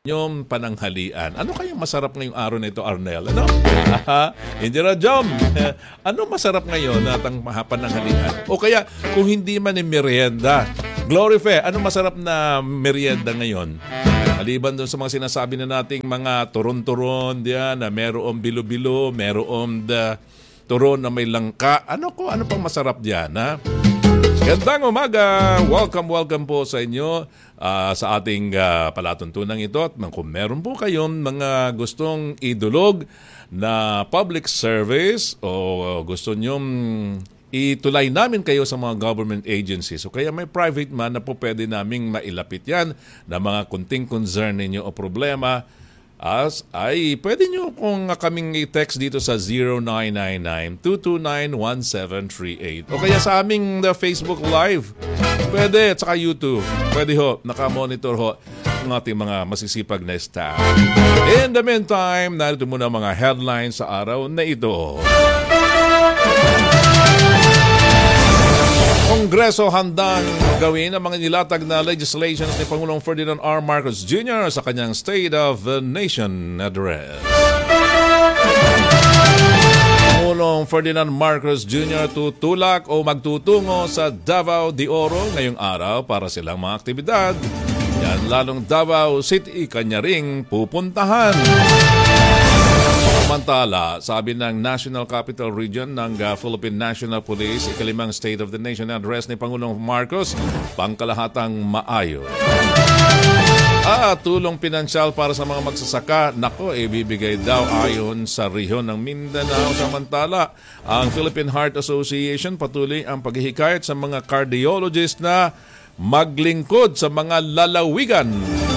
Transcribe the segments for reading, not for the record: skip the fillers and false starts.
yung pananghalian. Ano kayang masarap ngayong araw na ito, Arnel? Ano? Indira Jom, ano masarap ngayon natang pananghalian? O kaya, kung hindi man yung merienda, Glory Fe, ano masarap na merienda ngayon? Maliban doon sa mga sinasabi na nating mga turon-turon diyan, na merong bilo-bilo, merong turon na may langka. Ano pang masarap diyan, ha? Gandang umaga! Welcome po sa inyo sa ating palatuntunang ito. At kung meron po kayong mga gustong idulog na public service o gusto nyong itulay namin kayo sa mga government agencies o kaya may private man na po pwede naming mailapit yan na mga kunting concern ninyo o problema, ay pwede nyo kung kaming i-text dito sa 0999-229-1738 o kaya sa aming Facebook Live. Pwede, at saka YouTube. Pwede ho, nakamonitor ho ang ating mga masisipag na staff. In the meantime, narito muna mga headlines sa araw na ito. Kongreso handang gawin ang mga nilatag na legislations ni Pangulong Ferdinand R. Marcos Jr. sa kanyang State of the Nation Address. Pangulong Ferdinand Marcos Jr. tutulak o magtutungo sa Davao de Oro ngayong araw para silang mga aktibidad. Yan lalong Davao City kanya ring pupuntahan. Samantala, sabi ng National Capital Region ng Philippine National Police, ikalimang State of the Nation Address ni Pangulong Marcos, pangkalahatang maayos. Tulong pinansyal para sa mga magsasaka, ibibigay daw ayon sa rehiyon ng Mindanao. Samantala, ang Philippine Heart Association patuloy ang paghihikayat sa mga cardiologist na maglingkod sa mga lalawigan.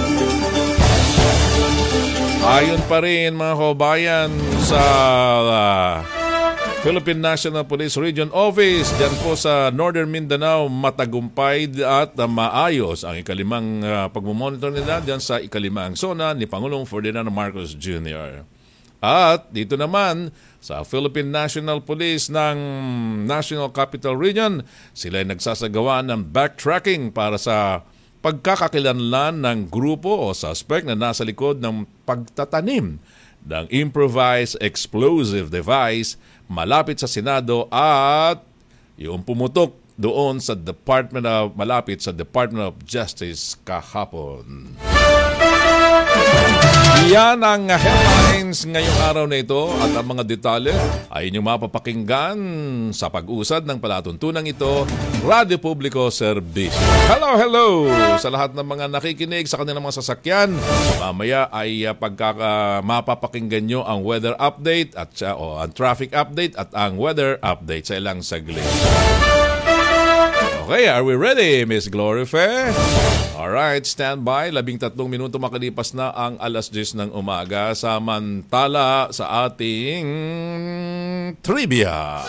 Ayon pa rin mga kabayan sa Philippine National Police Region Office, dyan po sa Northern Mindanao, matagumpay at maayos ang ikalimang pagmumonitor nila dyan sa ikalimang zona ni Pangulong Ferdinand Marcos Jr. At dito naman sa Philippine National Police ng National Capital Region, sila ay nagsasagawa ng backtracking para sa pagkakakilanlan ng grupo o suspect na nasa likod ng pagtatanim ng improvised explosive device malapit sa Senado at yung pumutok doon sa malapit sa Department of Justice kahapon. Yan ang headlines ngayong araw na ito at ang mga detalye ay inyong mapapakinggan sa pag-usad ng palatuntunang ito, Radyo Publiko Serbisyo. Hello sa lahat ng mga nakikinig sa kanilang mga sasakyan. Mamaya ay mapapakinggan nyo ang weather update at ang traffic update at ang weather update sa ilang saglit. Okay, are we ready, Miss Glory Fe? Alright, stand by. 13 minuto makalipas na ang alas 10 ng umaga. Samantala sa ating trivia.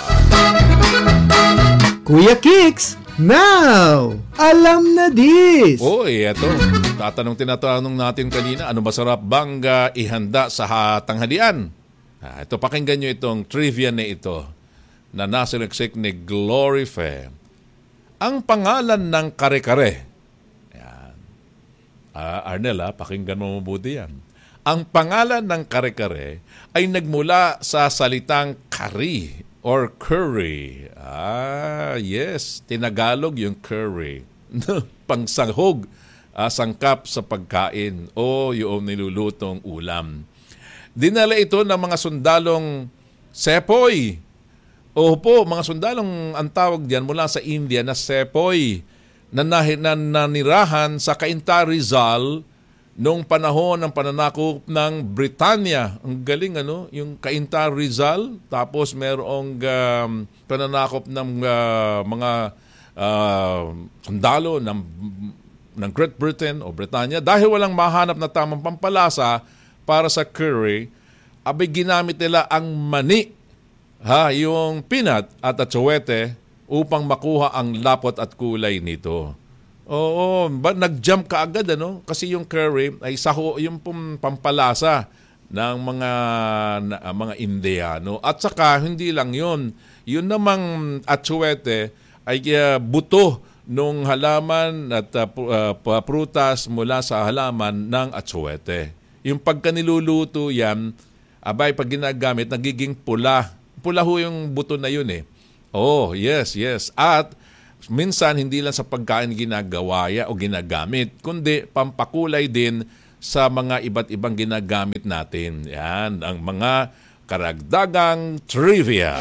Kuya Kicks, now! Alam na this! Oy, eto. Tinatanong natin kanina, ano masarap bang ihanda sa tanghalian? Ito, pakinggan nyo itong trivia na ito na nasa leksik ni Glory Fe. Ang pangalan ng kare-kare. Yan. Arnel, pakinggan mo mabuti yan. Ang pangalan ng kare-kare ay nagmula sa salitang kari or curry. Yes. Tinagalog yung curry. Pangsahog, sangkap sa pagkain o yung nilulutong ulam. Dinala ito ng mga sundalong sepoy. Opo, mga sundalong ang tawag diyan mula sa India na sepoy na nanirahan sa Cainta Rizal noong panahon ng pananakop ng Britanya. Ang galing yung Cainta Rizal, tapos merong pananakop ng mga sundalo ng Great Britain o Britanya. Dahil walang mahanap na tamang pampalasa para sa curry, abay ginamit nila ang mani, yung peanut at atsuwete upang makuha ang lapot at kulay nito. Oo, nag-jump ka agad kasi yung curry ay yung pampalasa ng mga Indiano. At saka hindi lang yun namang atsuwete ay buto nung halaman at prutas mula sa halaman ng atsuete. Yung pagka niluluto yan, abay pag ginagamit, nagiging pula. Pula ho yung buto na yun eh. Oh, yes. At minsan hindi lang sa pagkain ginagawa o ginagamit, kundi pampakulay din sa mga iba't ibang ginagamit natin. Yan, ang mga karagdagang trivia.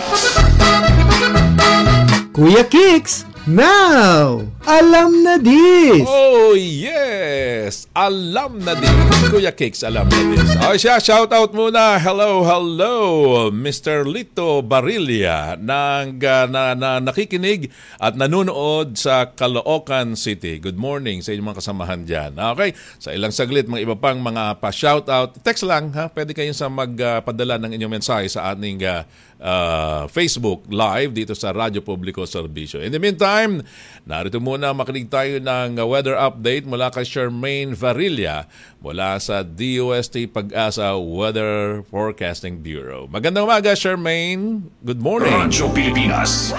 Kuya Kicks, now! Alam na this! Oh, yes! Alam na din. Kuya Kicks, alam na this. O siya, shout out muna. Hello, Mr. Lito Barilla na nakikinig at nanonood sa Caloocan City. Good morning sa inyong mga kasamahan dyan. Okay, sa ilang saglit, mga iba pang mga pa-shout out. Text lang, ha? Pwede kayong sa magpadala ng inyong mensahe sa ating Facebook Live dito sa Radyo Publiko Serbisyo. In the meantime, narito muna makinig tayo ng weather update mula kay Charmaine Varilla mula sa DOST Pag-asa Weather Forecasting Bureau. Magandang umaga, Charmaine. Good morning. Radyo Pilipinas.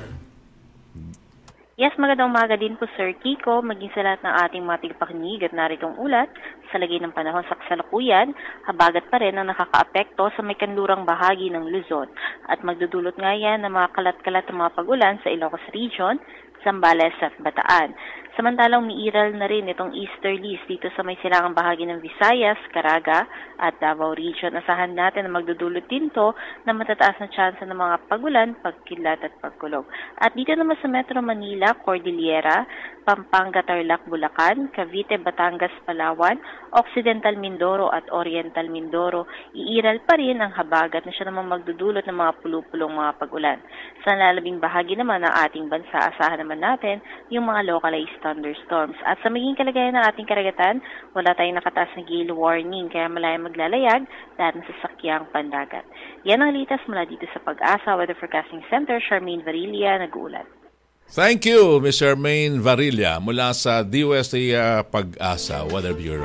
Yes, magandang umaga din po Sir Kiko, maging sa lahat ng ating mga tigpakinig at naritong ulat sa lagay ng panahon sa kasalukuyan, habagat pa rin ang nakakaapekto sa may kanlurang bahagi ng Luzon at magdudulot nga yan ng mga kalat-kalat ng mga pag-ulan sa Ilocos Region, Zambales at Bataan. Samantalang umiiral na rin itong easterlies dito sa may silangang bahagi ng Visayas, Caraga at Davao Region. Asahan natin na magdudulot din to na matataas na tsansa ng mga pagulan, pagkilat at pagkulog. At dito naman sa Metro Manila, Cordillera, Pampanga, Tarlac, Bulacan, Cavite, Batangas, Palawan, Occidental Mindoro at Oriental Mindoro, iiral pa rin ang habagat na siya naman magdudulot ng mga pulupulong mga pagulan. Sa lalabing bahagi naman ng ating bansa, asahan naman natin yung mga localized thunderstorms. At sa maging kalagayan ng ating karagatan, wala tayong nakataas na gale warning, kaya malayang maglalayag dahil sa sakyang pandagat. Yan ang litas mula dito sa Pag-asa Weather Forecasting Center, Charmaine Varilla, nag-uulat. Thank you, Ms. Charmaine Varilla mula sa DOST Pag-asa Weather Bureau.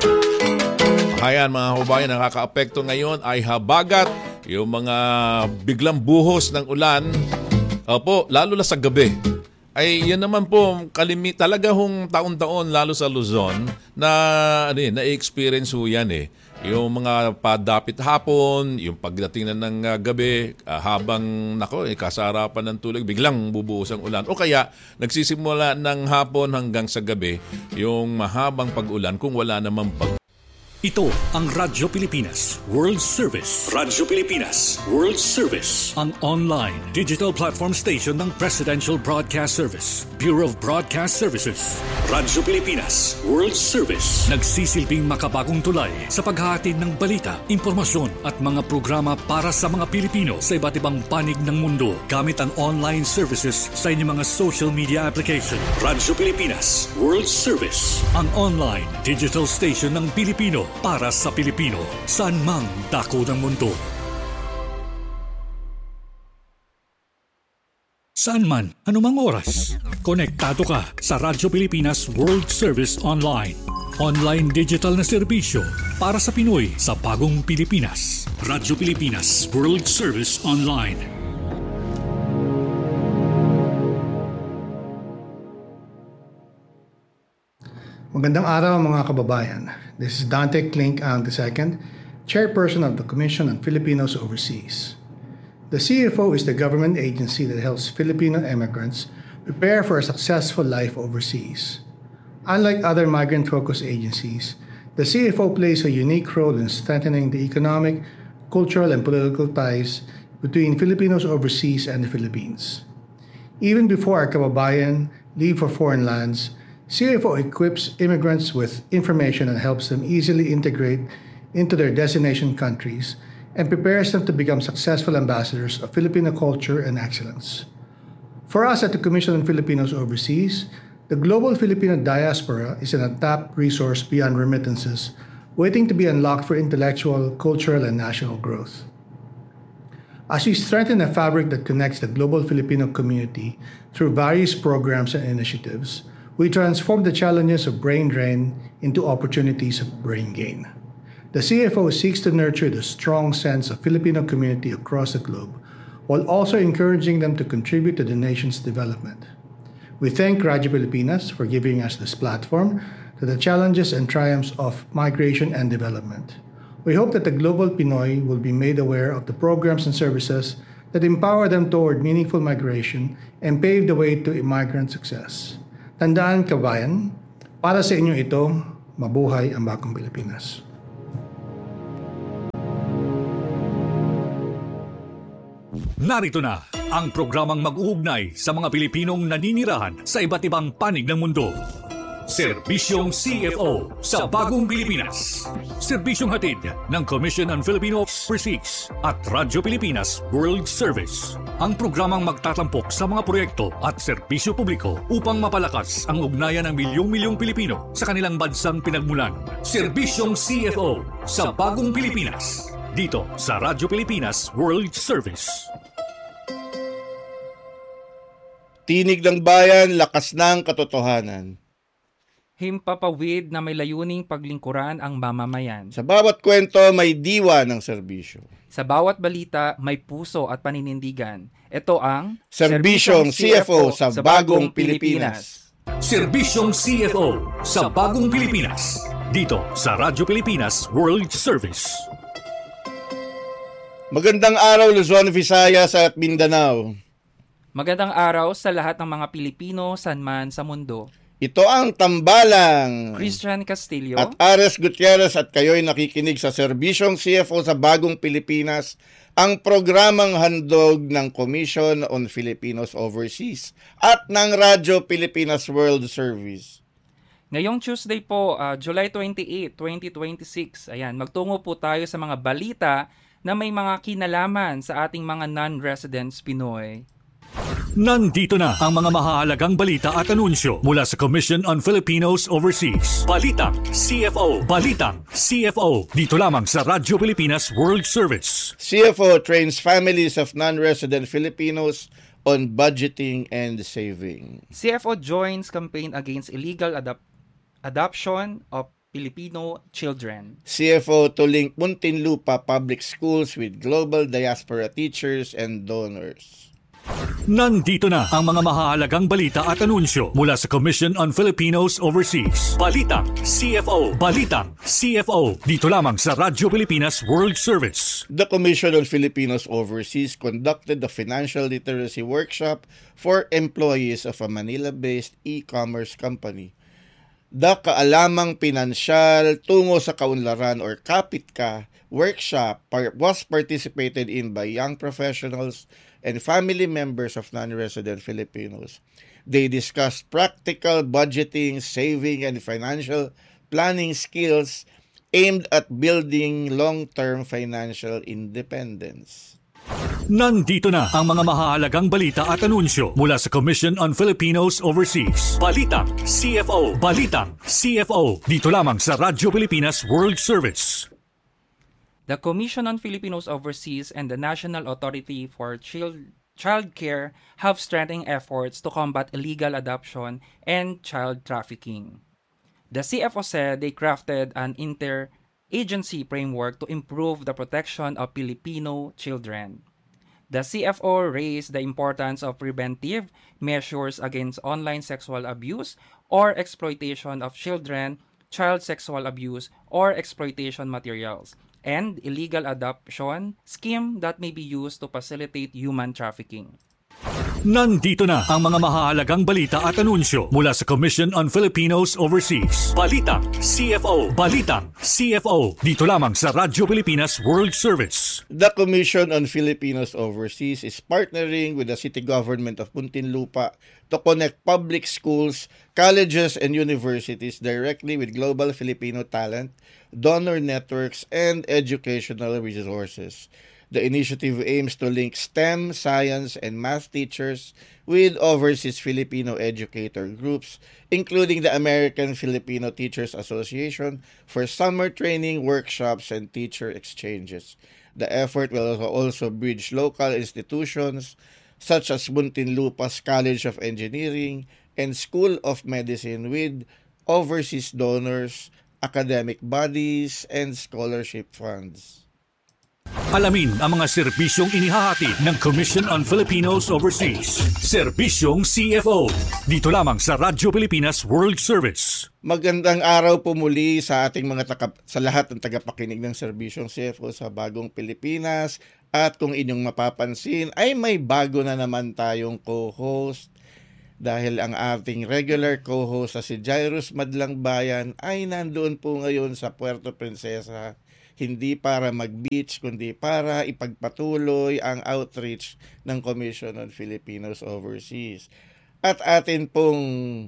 Ayan mga kababayan, nakaka-apekto ngayon ay habagat, yung mga biglang buhos ng ulan, lalo na sa gabi. Ay yan naman po talaga hong taon-taon lalo sa Luzon na na-experience ho yan eh. Yung mga padapit hapon, yung pagdating na ng gabi, habang kasarapan ng tulog, biglang bubuhos ang ulan. O kaya nagsisimula ng hapon hanggang sa gabi yung mahabang pag-ulan kung wala namang Ito ang Radyo Pilipinas World Service. Radyo Pilipinas World Service. Ang online digital platform station ng Presidential Broadcast Service, Bureau of Broadcast Services. Radyo Pilipinas World Service. Nagsisilbing makabagong tulay sa paghahatid ng balita, impormasyon at mga programa para sa mga Pilipino sa iba't ibang panig ng mundo gamit ang online services sa inyong mga social media application. Radyo Pilipinas World Service. Ang online digital station ng Pilipino para sa Pilipino, saan mang dako ng mundo. Saan man, anumang oras, konektado ka sa Radyo Pilipinas World Service Online. Online digital na serbisyo para sa Pinoy sa bagong Pilipinas. Radyo Pilipinas World Service Online. Magandang araw mga kababayan. This is Dante Klink Ang II, Chairperson of the Commission on Filipinos Overseas. The CFO is the government agency that helps Filipino immigrants prepare for a successful life overseas. Unlike other migrant-focused agencies, the CFO plays a unique role in strengthening the economic, cultural, and political ties between Filipinos overseas and the Philippines. Even before our kababayan leave for foreign lands, CFO equips immigrants with information and helps them easily integrate into their destination countries and prepares them to become successful ambassadors of Filipino culture and excellence. For us at the Commission on Filipinos Overseas, the global Filipino diaspora is an untapped resource beyond remittances, waiting to be unlocked for intellectual, cultural, and national growth. As we strengthen a fabric that connects the global Filipino community through various programs and initiatives, we transform the challenges of brain drain into opportunities of brain gain. The CFO seeks to nurture the strong sense of Filipino community across the globe, while also encouraging them to contribute to the nation's development. We thank Radio Pilipinas for giving us this platform to the challenges and triumphs of migration and development. We hope that the global Pinoy will be made aware of the programs and services that empower them toward meaningful migration and pave the way to immigrant success. Tandaan, kabayan, para sa inyo ito, mabuhay ang bagong Pilipinas. Narito na ang programang mag-uugnay sa mga Pilipinong naninirahan sa iba't ibang panig ng mundo. Serbisyong CFO sa Bagong Pilipinas. Serbisyong hatid ng Commission on Filipino Overseas at Radyo Pilipinas World Service. Ang programang magtatampok sa mga proyekto at serbisyo publiko upang mapalakas ang ugnayan ng milyong-milyong Pilipino sa kanilang bansang pinagmulan. Serbisyong CFO sa Bagong Pilipinas. Dito sa Radyo Pilipinas World Service. Tinig ng bayan, lakas ng katotohanan. Himpapawid na may layuning paglingkuran ang mamamayan. Sa bawat kwento, may diwa ng serbisyo. Sa bawat balita, may puso at paninindigan. Ito ang Serbisyong CFO sa Bagong Pilipinas. Serbisyong CFO sa Bagong Pilipinas. Dito sa Radyo Pilipinas World Service. Magandang araw, Luzon, Visayas at Mindanao. Magandang araw sa lahat ng mga Pilipino saan man sa mundo. Ito ang Tambalang. Christian Castillo At Ares Gutierrez at kayo'y nakikinig sa Serbisyong CFO sa Bagong Pilipinas, ang programang handog ng Commission on Filipinos Overseas at ng Radyo Pilipinas World Service. Ngayong Tuesday po, July 28, 2026, ayan, magtungo po tayo sa mga balita na may mga kinalaman sa ating mga non-residents Pinoy. Nandito na ang mga mahahalagang balita at anunsyo mula sa Commission on Filipinos Overseas. Balitang CFO. Balitang CFO. Dito lamang sa Radyo Pilipinas World Service. CFO trains families of non-resident Filipinos on budgeting and saving. CFO joins campaign against illegal adoption of Filipino children. CFO to link Muntinlupa Public Schools with global diaspora teachers and donors. Nandito na ang mga mahahalagang balita at anunsyo mula sa Commission on Filipinos Overseas. Balitang CFO. Balitang CFO. Dito lamang sa Radyo Pilipinas World Service. The Commission on Filipinos Overseas conducted the financial literacy workshop for employees of a Manila-based e-commerce company. The Kaalamang Pinansyal Tungo sa Kaunlaran or KAPITKA workshop was participated in by young professionals and family members of non-resident Filipinos. They discussed practical budgeting, saving, and financial planning skills aimed at building long-term financial independence. Nandito na ang mga mahahalagang balita at anunsyo mula sa Commission on Filipinos Overseas. Balitang CFO. Balitang CFO. Dito lamang sa Radyo Pilipinas World Service. The Commission on Filipinos Overseas and the National Authority for Child Care have strengthened efforts to combat illegal adoption and child trafficking. The CFO said they crafted an interagency framework to improve the protection of Filipino children. The CFO raised the importance of preventive measures against online sexual abuse or exploitation of children, child sexual abuse, or exploitation materials, and illegal adoption scheme that may be used to facilitate human trafficking. Nandito na ang mga mahahalagang balita at anunsyo mula sa Commission on Filipinos Overseas. Balitang CFO. Balitang CFO. Dito lamang sa Radyo Pilipinas World Service. The Commission on Filipinos Overseas is partnering with the City Government of Muntinlupa to connect public schools, colleges, and universities directly with global Filipino talent, donor networks, and educational resources. The initiative aims to link STEM, science, and math teachers with overseas Filipino educator groups, including the American Filipino Teachers Association, for summer training, workshops, and teacher exchanges. The effort will also bridge local institutions such as Muntinlupa's College of Engineering and School of Medicine with overseas donors, academic bodies, and scholarship funds. Alamin ang mga serbisyong inihahatid ng Commission on Filipinos Overseas. Serbisyong CFO. Dito lamang sa Radyo Pilipinas World Service. Magandang araw po muli sa ating sa lahat ng tagapakinig ng Serbisyong CFO sa Bagong Pilipinas. At kung inyong mapapansin ay may bago na naman tayong co-host. Dahil ang ating regular co-host si Jairus Madlang Bayan ay nandoon po ngayon sa Puerto Princesa. Hindi para mag-beach, kundi para ipagpatuloy ang outreach ng Commission on Filipinos Overseas. At atin pong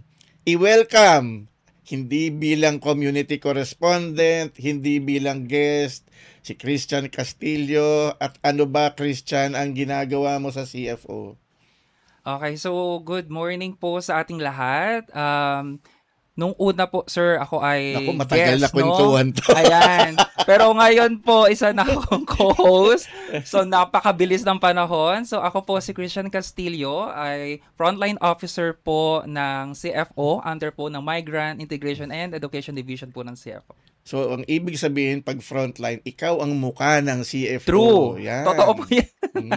i-welcome, hindi bilang community correspondent, hindi bilang guest, si Christian Castillo. At ano ba, Christian, ang ginagawa mo sa CFO? Okay, so good morning po sa ating lahat. Nung una po, sir, ako ay Naku, matagal guest, na kwentuhan to. Ayan. Pero ngayon po, isa na akong co-host. So, napakabilis ng panahon. So, ako po si Christian Castillo, ay frontline officer po ng CFO, under po ng Migrant Integration and Education Division po ng CFO. So, ang ibig sabihin, pag frontline, ikaw ang mukha ng CFO. True. Yan. Totoo po yan.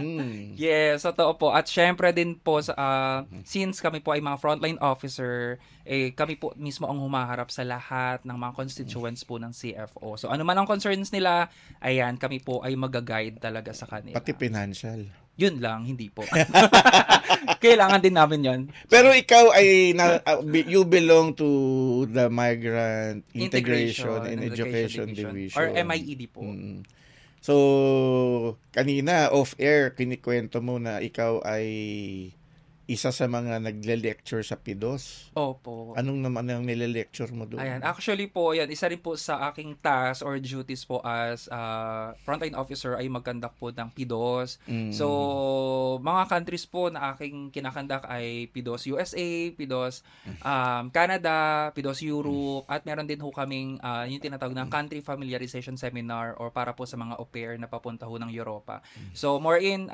Yes, totoo po. At syempre din po, since kami po ay mga frontline officer, kami po mismo ang humaharap sa lahat ng mga constituents po ng CFO. So ano man ang concerns nila, ayan, kami po ay mag-guide talaga sa kanila. Pati financial. Yun lang, hindi po. Kailangan din namin yun. Pero ikaw ay, you belong to the Migrant Integration and Education Division. Or MIED po. So, kanina, off-air, kinikwento mo na ikaw ay isa sa mga nagle-lecture sa PIDOS. Opo. Anong naman ang nile-lecture mo doon? Ayan, actually po, yan, isa rin po sa aking task or duties po as frontline officer ay mag-conduct po ng PIDOS. So, mga countries po na aking kinakandak ay PIDOS USA, PIDOS Canada, PIDOS Europe, at meron din ho kaming yung tinatawag na country familiarization seminar or para po sa mga au pair na papunta ho ng Europa. So, more in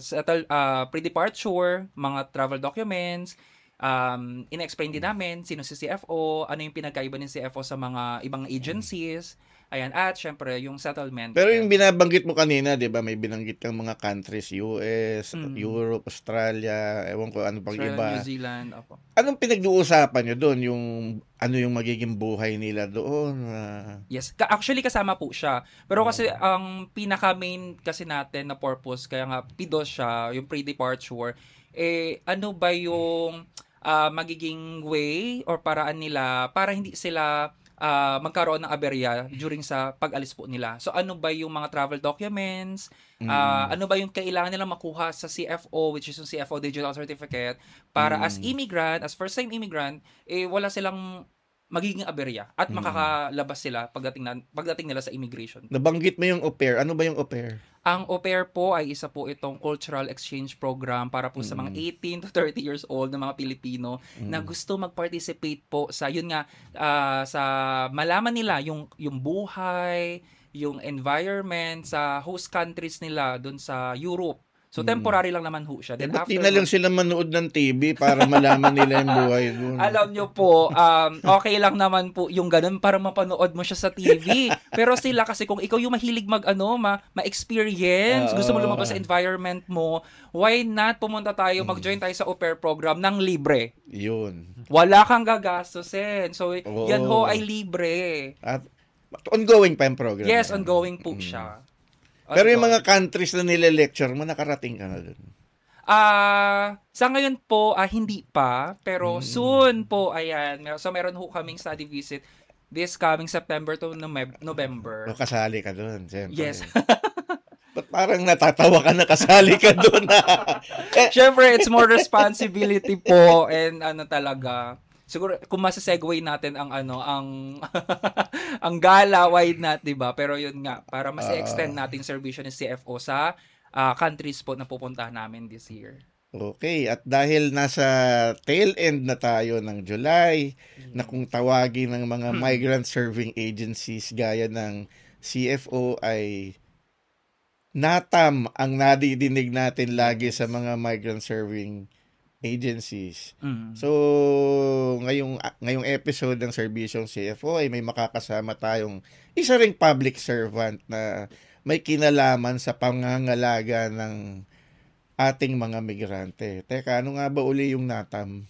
pre-departure, mga travel documents, ina-explain din namin sino si CFO, ano yung pinagkaiba ng CFO sa mga ibang agencies, ayan, at syempre yung settlement. Pero yung binabanggit mo kanina, di ba, may binanggit kang mga countries, US, Europe, Australia, ewan ko ano pang Australia, iba. New Zealand, opo. Anong pinag-uusapan nyo doon? Yung ano yung magiging buhay nila doon? Yes, actually kasama po siya. Pero kasi ang pinaka-main kasi natin na purpose, kaya nga PIDOS siya, yung pre-departure, ano ba yung magiging way or paraan nila para hindi sila magkaroon ng aberya during sa pag-alis po nila. So ano ba yung mga travel documents, ano ba yung kailangan nila makuha sa CFO, which is yung CFO Digital Certificate, para as immigrant, as first-time immigrant, wala silang magiging aberya at makakalabas sila pagdating nila sa immigration. Nabanggit mo yung au pair. Ano ba yung au pair? Ang au pair po ay isa po itong cultural exchange program para po sa mga 18 to 30 years old na mga Pilipino na gusto mag-participate po sa, yun nga, sa malaman nila yung buhay, yung environment sa host countries nila doon sa Europe. So, temporary lang naman ho siya. Then Ba't di na lang sila manood ng TV para malaman nila yung buhay doon? Alam nyo po, okay lang naman po yung ganun para mapanood mo siya sa TV. Pero sila kasi kung ikaw yung mahilig ma-experience, gusto mo lumabas sa environment mo, why not pumunta tayo, mag-join tayo sa au pair program ng libre? Yun. Wala kang gagastusin. So, yan ho ay libre. At ongoing pa yung program? Yes, ongoing po siya. Pero yung mga countries na nile-lecture mo, nakarating ka na dun? Sa ngayon po, hindi pa. Pero soon po, ayan. So, meron ho kaming study visit this coming September to November. O, kasali ka dun, siyempre. Yes. But parang natatawa ka na kasali ka dun. Siyempre, it's more responsibility po and talaga. Siguro kung masasegue natin ang ang gala, why not, 'di ba? Pero yun nga, para mas extend natin serbisyo ng CFO sa countries po na pupuntahan namin this year. Okay, at dahil nasa tail end na tayo ng July, na kung tawagin ng mga migrant serving agencies gaya ng CFO ay NATAM ang nadidinig natin lagi sa mga migrant serving agencies. So, ngayong episode ng Serbisyong CFO ay may makakasama tayong isa ring public servant na may kinalaman sa pangangalaga ng ating mga migrante. Teka, ano nga ba uli yung NATAM?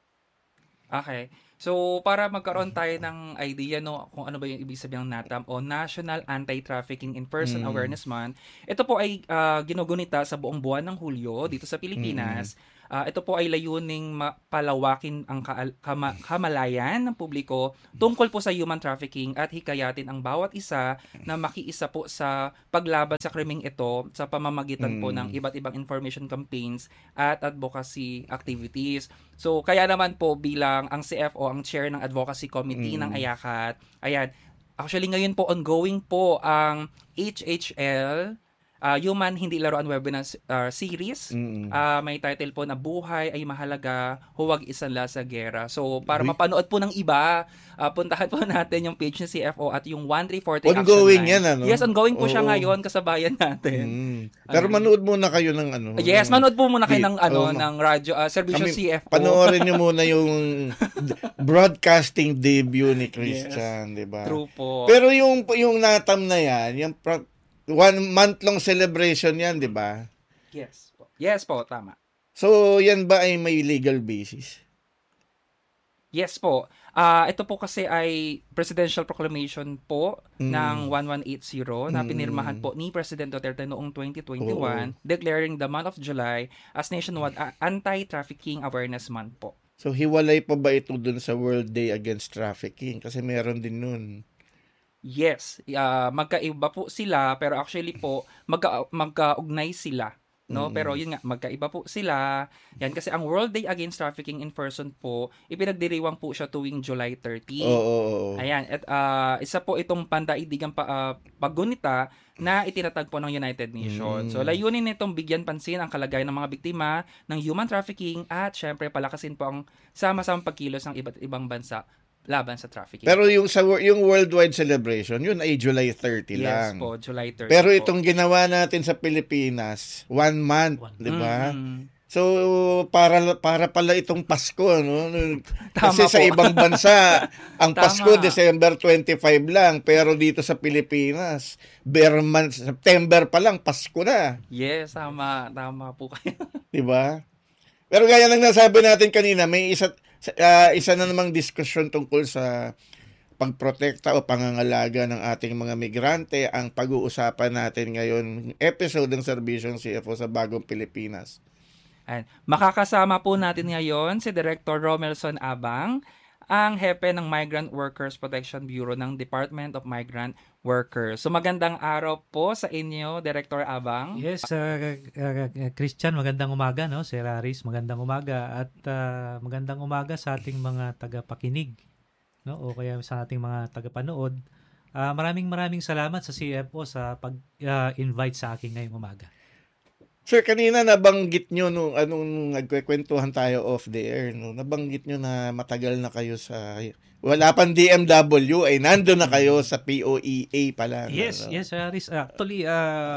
Okay. So, para magkaroon tayo ng idea kung ano ba yung ibig sabihin ng NATAM o National Anti-Trafficking in Person Awareness Month, ito po ay ginugunita sa buong buwan ng Hulyo dito sa Pilipinas. Ito po ay layuning palawakin ang kamalayan ng publiko tungkol po sa human trafficking at hikayatin ang bawat isa na makiisa po sa paglaban sa krimeng ito sa pamamagitan po ng iba't ibang information campaigns at advocacy activities. So, kaya naman po bilang ang CFO, ang chair ng advocacy committee ng AYACAT, ayan, actually ngayon po ongoing po ang HHL, Human Hindi Laruan Webinar Series. May title po na Buhay ay Mahalaga, Huwag Isanla sa Gera. So, para mapanood po ng iba, puntahan po natin yung page ng CFO at yung 1340 Action Ongoing Line. yan, ano? Yes, ongoing po siya ngayon, kasabayan natin. Pero manood muna kayo ng ano. Yes, manood po muna kayo ng ng radyo, serbisyo CFO. Panoorin niyo muna yung broadcasting debut ni Christian, di ba? True po. Pero yung NATAM na yan, yung 1 month long celebration yan, di ba? Yes po. Yes po, tama. So, yan ba ay may legal basis? Yes po. Ito po kasi ay presidential proclamation po ng 1180 na pinirmahan po ni President Duterte noong 2021 declaring the month of July as nationwide Anti-Trafficking Awareness Month po. So, hiwalay pa ba ito dun sa World Day Against Trafficking? Kasi meron din nun. Yes, magkaiba po sila pero actually po magkaugnay sila, no? Pero yun nga, magkaiba po sila. Yan kasi ang World Day Against Trafficking in Person po, ipinagdiriwang po siya tuwing July 30. Ayan, at isa po itong pandaigdigang paggunita na itinatag po ng United Nations. So layunin nitong bigyan pansin ang kalagayan ng mga biktima ng human trafficking at syempre palakasin po ang sama-samang pagkilos ng iba't ibang bansa laban sa trafficking. Pero yung worldwide celebration, yun ay July 30 lang. Yes po, July 30. Pero po. itong ginawa natin sa Pilipinas, 1 month, di ba? So, para pala itong Pasko, no? Kasi sa ibang bansa, ang Pasko, December 25 lang. Pero dito sa Pilipinas, bare month, September pa lang, Pasko na. Yes, tama po kayo. Di ba? Pero gaya ng nasabi natin kanina, may isa na namang diskusyon tungkol sa pagprotekta o pangangalaga ng ating mga migrante ang pag-uusapan natin ngayon episode ng Serbisyong CFO sa Bagong Pilipinas. Makakasama po natin ngayon si Director Romelson Abang, ang hepe ng Migrant Workers Protection Bureau ng Department of Migrant Workers. So magandang araw po sa inyo, Director Abang. Yes, Christian, magandang umaga, no? Sir Aris, magandang umaga at magandang umaga sa ating mga tagapakinig, no? O kaya sa ating mga tagapanood. Maraming salamat sa CFO sa pag-invite sa akin ngayong umaga. Sir, kanina nabanggit nyo nung nagkwekwentuhan tayo off the air, no? Nabanggit nyo na matagal na kayo sa wala pang DMW ay nandoon na kayo sa POEA pala. Yes, no? yes, Aris. Actually,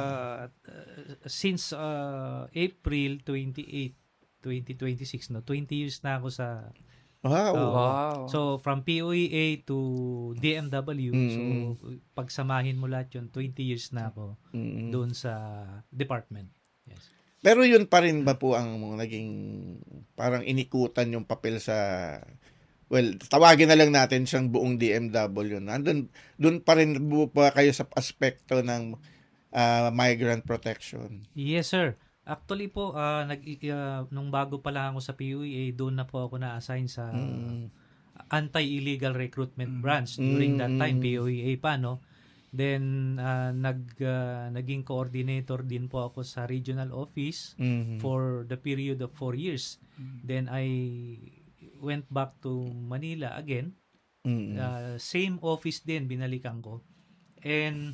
since April 28, 2026, no, 20 years na ako sa Wow. So from POEA to DMW, so pagsamahin mo lahat yun, 20 years na ako doon sa department. Yes. Pero yun pa rin ba po ang naging parang inikutan yung papel sa, well, tawagin na lang natin siyang buong DMW. Doon pa rin pa kayo sa aspekto ng migrant protection? Yes, sir. Actually po, nung bago pa lang ako sa POEA, doon na po ako na-assign sa anti-illegal recruitment branch during that time, POEA pa, no? Then, naging coordinator din po ako sa regional office for the period of 4 years. Then, I went back to Manila again. Same office din, binalikan ko. And,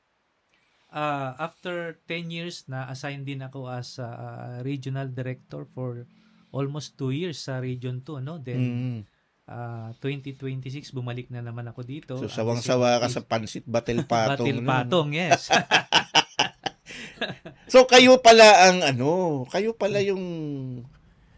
after 10 years, na-assign din ako as regional director for almost 2 years sa Region 2, no? Then, 2026 bumalik na naman ako dito. So sawang-sawa ka sa Pansit Batil Patong. Batil Patong, yes. So kayo pala yung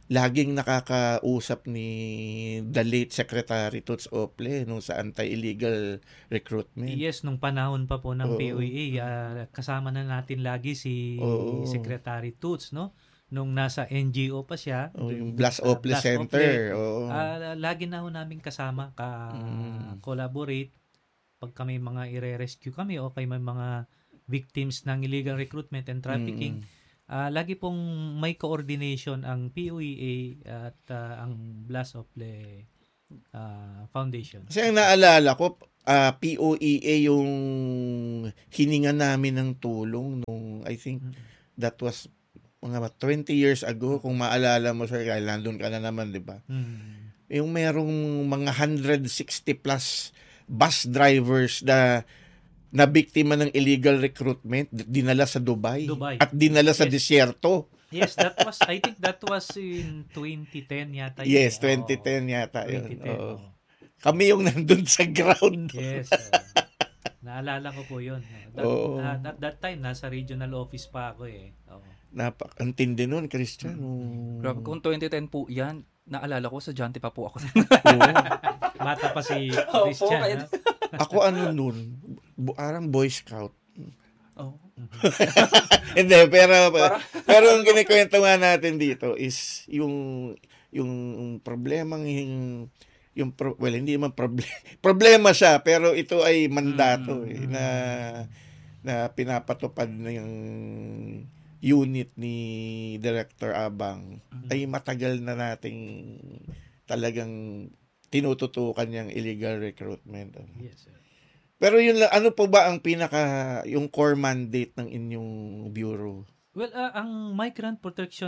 laging nakakausap ni the late Secretary Toots Ople nung sa anti-illegal recruitment. Yes, nung panahon pa po ng Oo. POEA, kasama na natin lagi si Oo. Secretary Toots, no? Nung nasa NGO pa siya. Yung Blas Ople Blas Center. Ople. Oo. Lagi na ho namin kasama, collaborate pag may mga ire-rescue kami o kay may mga victims ng illegal recruitment and trafficking. Lagi pong may coordination ang POEA at ang Blas Ople Foundation. Kasi ang naalala ko, POEA yung hininga namin ng tulong nung, I think, that was mga 20 years ago. Kung maalala mo, sir, kaya nandun ka na naman, di ba? Yung merong mga 160 plus bus drivers na biktima ng illegal recruitment, dinala sa Dubai. At dinala sa disyerto. Yes, I think that was in 2010 yata. Yes, 2010 yata yun. 2010. Oo. Kami yung nandun sa ground. Yes. Naalala ko po yun. At that time, nasa regional office pa ako eh. Napakantindi nun, Christian. Grabe, kung 2010 po yan, naalala ko, estudyante pa po ako. Bata pa si Christian. Ako nun, parang Boy Scout. Oh. Hindi, pero ang kinikwento nga natin dito is yung problemang hindi naman problema siya, pero ito ay mandato na pinapatupad ng unit ni Director Abang ay matagal na nating talagang tinututukan yung illegal recruitment. Yes, sir. Pero yun lang, ano po ba ang yung core mandate ng inyong bureau? Well, ang Migrant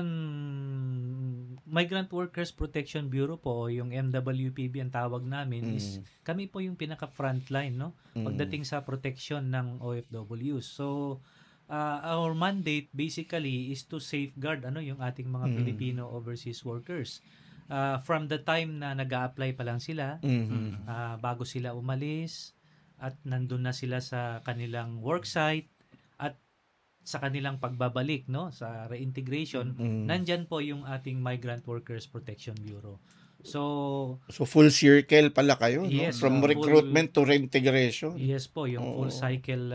Workers Protection Bureau po, yung MWPB ang tawag namin, is kami po yung pinaka-frontline, no? Pagdating sa protection ng OFWs. So, our mandate basically is to safeguard yung ating mga Filipino overseas workers. From the time na nag-a-apply pa lang sila, bago sila umalis, at nandun na sila sa kanilang worksite, at sa kanilang pagbabalik, no, sa reintegration, nandyan po yung ating Migrant Workers Protection Bureau. So full circle pala kayo, yes, no? From recruitment to reintegration. Yes po, yung full cycle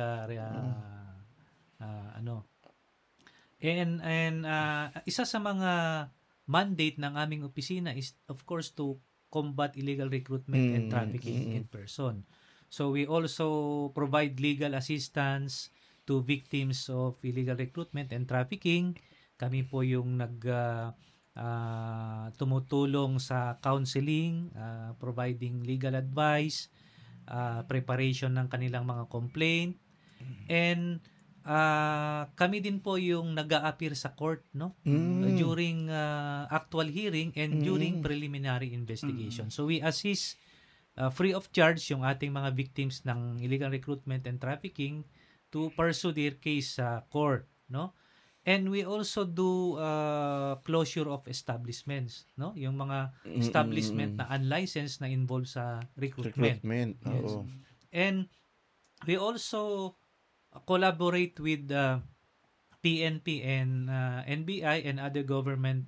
And isa sa mga mandate ng aming opisina is of course to combat illegal recruitment and trafficking in person. So we also provide legal assistance to victims of illegal recruitment and trafficking. Kami po yung tumutulong sa counseling, providing legal advice, preparation ng kanilang mga complaint, and kami din po yung nag-a-appear sa court, no? During actual hearing and during preliminary investigation. So we assist free of charge yung ating mga victims ng illegal recruitment and trafficking to pursue their case sa court, no? And we also do closure of establishments, no? Yung mga establishment na unlicensed na involved sa recruitment. Yes. And we also collaborate with PNP and NBI and other government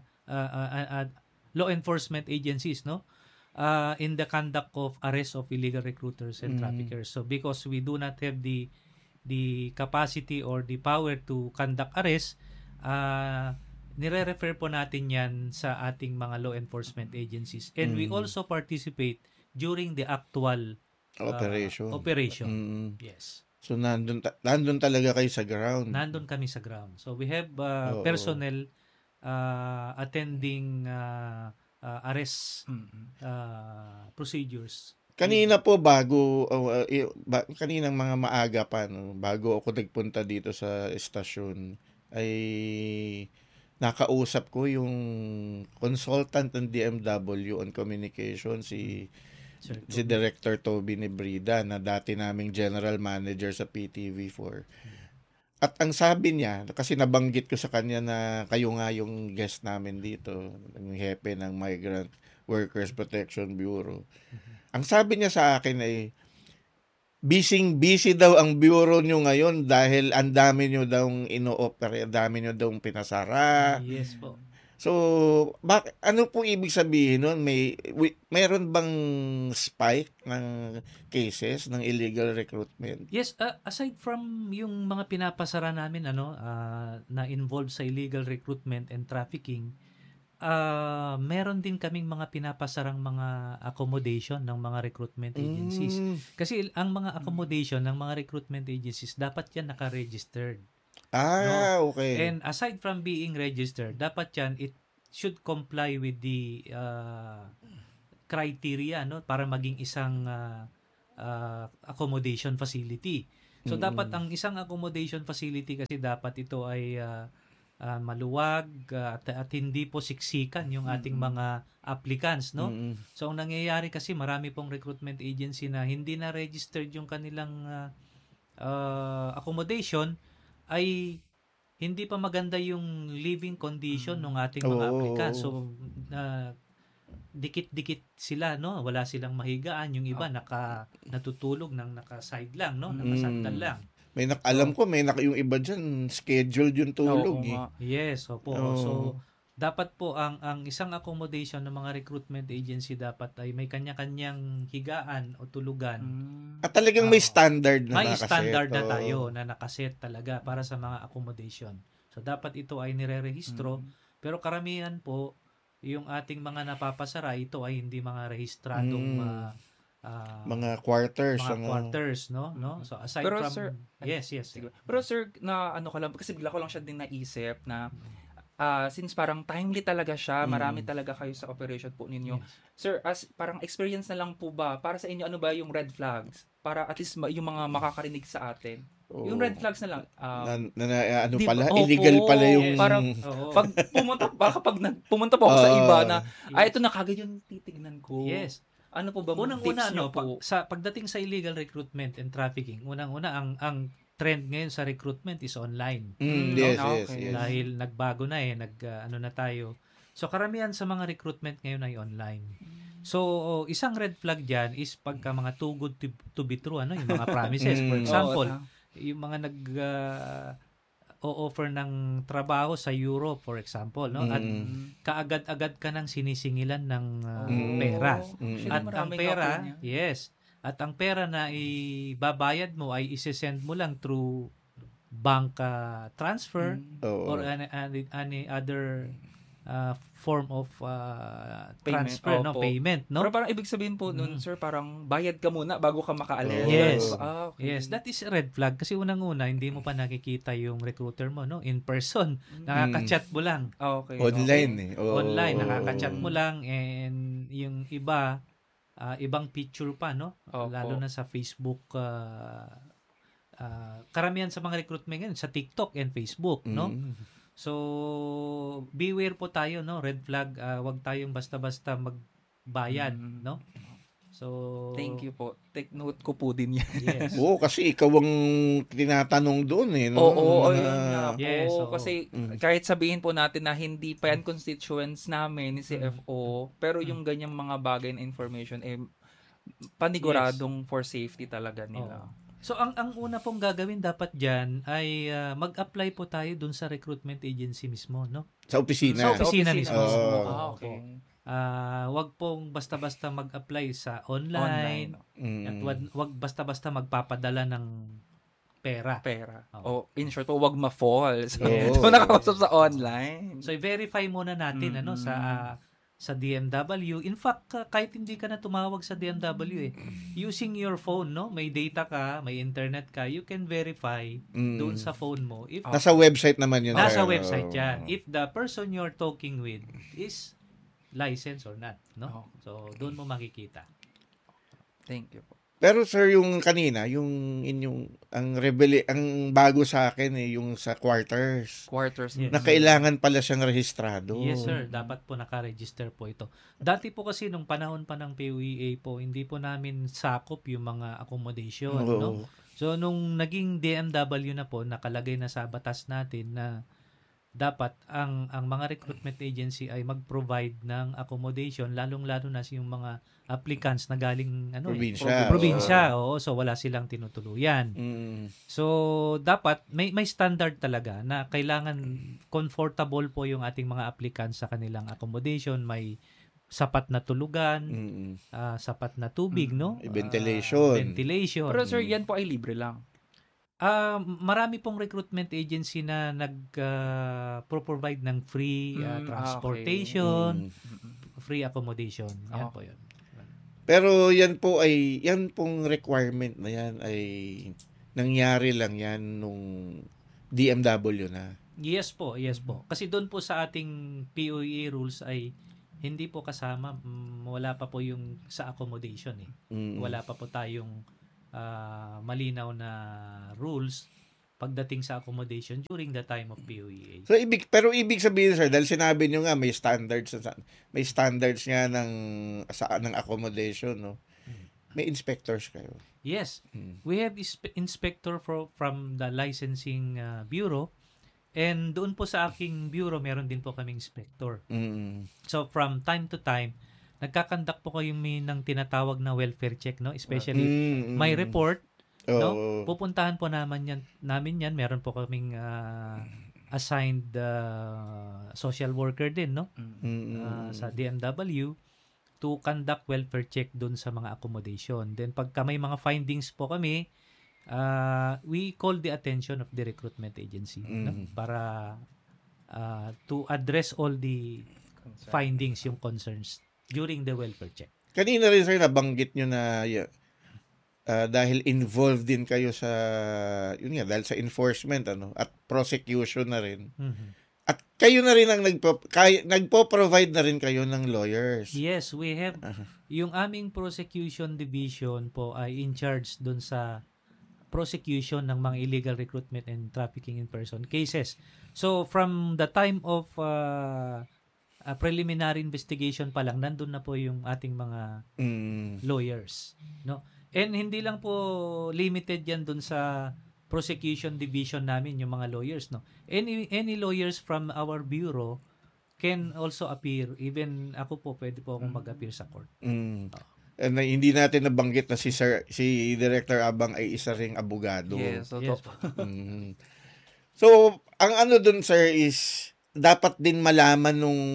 law enforcement agencies, no? In the conduct of arrest of illegal recruiters and traffickers. So because we do not have the capacity or the power to conduct arrest, nire-refer po natin yan sa ating mga law enforcement agencies. And we also participate during the actual operation. Yes. So nandun talaga kayo sa ground. Nandun kami sa ground. So we have personnel attending arrest procedures. Kanina po kaninang mga maaga pa, no, bago ako nagpunta dito sa estasyon, ay nakausap ko yung consultant ng DMW on communication, si Director Toby Nebrida, na dati naming general manager sa PTV4. At ang sabi niya, kasi nabanggit ko sa kanya na kayo nga yung guest namin dito, yung hepe ng Migrant Workers Protection Bureau. Ang sabi niya sa akin ay, busy daw ang bureau nyo ngayon dahil ang dami nyo daw ino-operate, ang dami nyo daw pinasara. Yes po. So, ano po ibig sabihin nun? Mayroon bang spike ng cases ng illegal recruitment? Yes, aside from yung mga pinapasara namin na involved sa illegal recruitment and trafficking, meron din kaming mga pinapasarang mga accommodation ng mga recruitment agencies. Kasi ang mga accommodation ng mga recruitment agencies, dapat yan naka-registered. Okay. And aside from being registered, dapat yan, it should comply with the criteria para maging isang accommodation facility. So dapat ang isang accommodation facility kasi dapat ito ay maluwag at hindi po siksikan yung ating mga applicants, no? So ang nangyayari kasi marami pong recruitment agency na hindi na registered yung kanilang accommodation, ay hindi pa maganda yung living condition ng ating mga applicants. So dikit-dikit sila, no? Wala silang mahigaan, yung iba natutulog ng naka-side lang, no? Naka-sandal lang. Alam ko yung iba diyan scheduled yung tulog. Yes, opo. So dapat po ang isang accommodation ng mga recruitment agency dapat ay may kanya-kanyang higaan o tulugan. At talagang may standard na may nakaset. May standard na tayo na nakaset talaga para sa mga accommodation. So dapat ito ay nirerehistro, pero karamihan po yung ating mga napapasara, ito ay hindi mga rehistradong mga quarters, no? So aside pero from sir, yes. Pero sir, na ano ka lang kasi bigla ko lang siya din naisip na since parang timely talaga siya, marami talaga kayo sa operation po ninyo. Yes. Sir, as parang experience na lang po ba para sa inyo, ano ba yung red flags para at least yung mga makakarinig sa atin? Yung red flags na lang. Illegal pala yung parang pag pumunta po ako sa iba na ito na kagad yung titignan ko. Yes. Ano po ba unang-una sa pagdating sa illegal recruitment and trafficking, unang-una ang trend ngayon sa recruitment is online. Yes. Dahil nagbago na na tayo. So karamihan sa mga recruitment ngayon ay online. So isang red flag diyan is pagka mga too good to be true, yung mga promises. For example, yung mga o-offer ng trabaho sa Europe, for example, no? At kaagad-agad ka nang sinisingilan ng pera. At ang pera, at ang pera na ibabayad mo ay isi-send mo lang through bank transfer or any other form of transfer, payment, no? Pero parang ibig sabihin po nun, sir, parang bayad ka muna bago ka makaalis. Yes. Okay. Yes, that is a red flag kasi unang-una hindi mo pa nakikita yung recruiter mo, no? In person, nakaka-chat mo lang. Okay. Online. Online, nakaka-chat mo lang, and yung iba ibang picture pa, no? Lalo na sa Facebook, karamihan sa mga recruitment ngayon sa TikTok and Facebook, no? So beware po tayo, no? Red flag, wag tayong basta-basta magbayad, no? So thank you po. Take note ko po din yan. Yes. Kasi ikaw ang tinatanong doon no? Yun nga po. Yes, kasi kahit sabihin po natin na hindi pa yan constituents namin ni CFO, pero yung ganyang mga bagay na information paniguradong for safety talaga nila. So ang una pong gagawin dapat diyan ay mag-apply po tayo dun sa recruitment agency mismo, no? Sa opisina. Sa opisina mismo. Okay. Wag pong basta-basta mag-apply sa online. At wag basta-basta magpapadala ng pera. In short, wag ma-fall. So nakausap sa online. So i-verify muna natin sa DMW. In fact, kahit hindi ka na tumawag sa DMW using your phone, no? May data ka, may internet ka, you can verify doon sa phone mo. If nasa website naman yun. Nasa website yan. If the person you're talking with is licensed or not, no? So doon mo makikita. Thank you po. Pero sir, yung kanina, yung inyong ang bago sa akin yung sa quarters. Yes. Na kailangan pala siyang rehistrado. Yes sir, dapat po naka-register po ito. Dati po kasi nung panahon pa ng PUEA po, hindi po namin sakop yung mga accommodation, no? So nung naging DMW na po, nakalagay na sa batas natin na dapat ang mga recruitment agency ay mag-provide ng accommodation, lalong-lalo na yung mga applicants na galing probinsya. Oo, so wala silang tinutuluyan. So dapat may standard talaga na kailangan comfortable po yung ating mga applicants sa kanilang accommodation, may sapat na tulugan, sapat na tubig, no? Ventilation. Pero sir, yan po ay libre lang. Marami pong recruitment agency na nag-provide ng free transportation, free accommodation. Yan po yun. Pero yan pong requirement na yan ay nangyari lang yan nung DMW na. Yes po. Kasi doon po sa ating POEA rules ay hindi po kasama, wala pa po yung sa accommodation eh. Wala pa po tayong malinaw na rules pagdating sa accommodation during the time of POEA. So ibig sabihin sir, dahil sinabi niyo nga may standards nga ng accommodation, no. May inspectors kayo. Yes. We have inspector from the licensing bureau, and doon po sa aking bureau meron din po kaming inspector. So from time to time nagkakandak po kayo ng tinatawag na welfare check, no? Especially may report, no? Pupuntahan po namin yan. Meron po kaming assigned social worker din, no? Sa DMW to conduct welfare check doon sa mga accommodation. Then pagka may mga findings po kami, we call the attention of the recruitment agency, no? Para to address all the findings, yung concerns during the welfare check. Kanina rin sir, nabanggit nyo na dahil involved din kayo sa dahil sa enforcement at prosecution na rin. At kayo na rin ang nagpo-provide na rin kayo ng lawyers. Yes, we have yung aming prosecution division po ay in charge dun sa prosecution ng mga illegal recruitment and trafficking in person cases. So from the time of preliminary investigation pa lang, nandun na po yung ating mga lawyers, no? And hindi lang po limited yan dun sa prosecution division namin, yung mga lawyers, no? Any lawyers from our bureau can also appear. Even ako po, pwede po akong mag-appear sa court. And hindi natin nabanggit na si Director Abang ay isa ring abogado. Yes, Yes. So, ang dun sir is dapat din malaman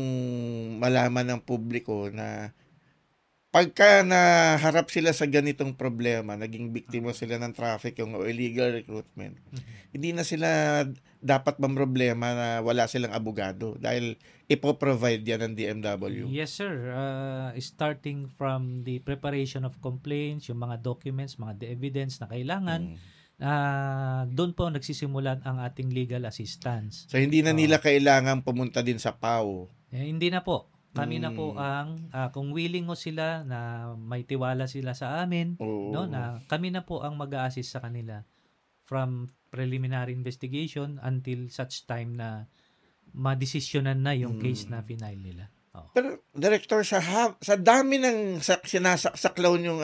ng publiko na pagka naharap sila sa ganitong problema, naging biktima sila ng trafficking o illegal recruitment, hindi na sila dapat mamroblema na wala silang abogado dahil ipoprovide yan ng DMW. Yes, sir. Starting from the preparation of complaints, yung mga documents, mga evidence na kailangan, doon po nagsisimulan ang ating legal assistance. So, hindi na nila kailangan pumunta din sa PAO. Hindi na po. Kami na po ang kung willing mo sila na may tiwala sila sa amin, no, na kami na po ang mag-a-assist sa kanila from preliminary investigation until such time na madesisyonan na yung case na final nila. Pero Director, sa dami ng sinasaklaw yung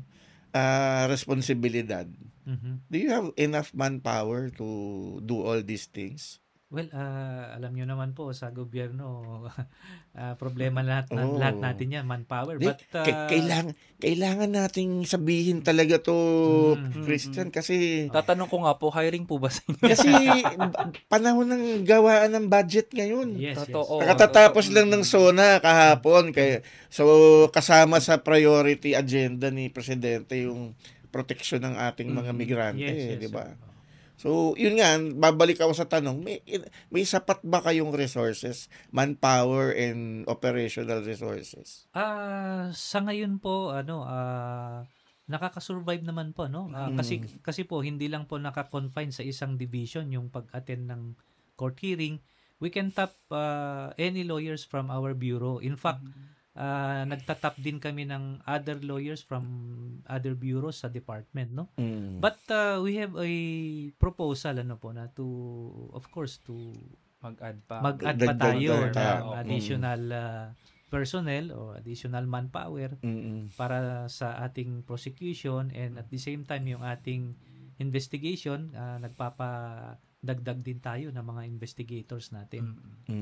responsibilidad, do you have enough manpower to do all these things? Well, alam nyo naman po sa gobyerno, problema lahat natin yan, manpower. But kailangan nating sabihin talaga to, Christian, kasi tatanong ko nga po, hiring po ba sa inyo? kasi panahon ng gawaan ng budget ngayon. Yes. Nakatatapos lang ng SONA kahapon. So, kasama sa priority agenda ni Presidente yung proteksyon ng ating mga migrante, di ba? So, yun nga, babalik ako sa tanong, may sapat ba kayong resources, manpower and operational resources? Sa ngayon po, nakaka-survive naman po, no? Kasi po, hindi lang po naka-confine sa isang division yung pag-attend ng court hearing. We can tap any lawyers from our bureau. In fact, nagtatap din kami ng other lawyers from other bureaus sa department, no? But we have a proposal na to, of course, to mag-add pa tayo ng additional personnel o additional manpower para sa ating prosecution, and at the same time yung ating investigation, dagdag din tayo ng mga investigators natin.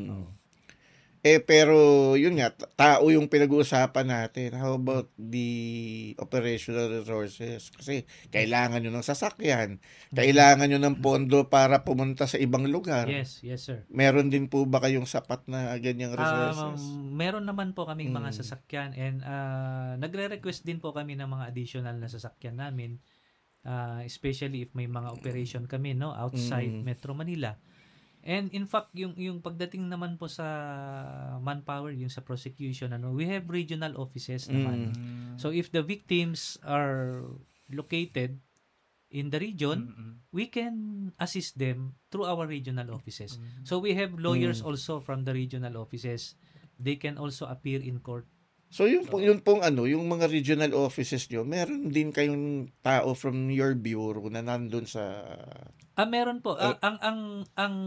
Pero yun nga, tao yung pinag-uusapan natin. How about the operational resources? Kasi kailangan nyo ng sasakyan, kailangan nyo ng pondo para pumunta sa ibang lugar. Yes, sir. Meron din po ba kayong sapat na ganyang resources? Meron naman po kaming mga sasakyan, and nagre-request din po kami ng mga additional na sasakyan namin, especially if may mga operation kami outside Metro Manila. And in fact, yung pagdating naman po sa manpower, yung sa prosecution, we have regional offices naman. So if the victims are located in the region, we can assist them through our regional offices. So we have lawyers also from the regional offices. They can also appear in court. So yun pong yung mga regional offices nyo, meron din kayong tao from your bureau na nandun sa... Meron po. Ang